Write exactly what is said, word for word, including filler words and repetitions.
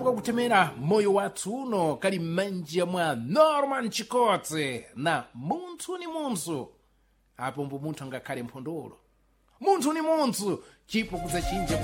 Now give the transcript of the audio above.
kampu kakutemera moyo wathu uno kali m'manja mwa Norman Chikotse na munthu ni munthu apo mbu munthu angakhale mphondolo munthu ni munthu chipo kuzachinja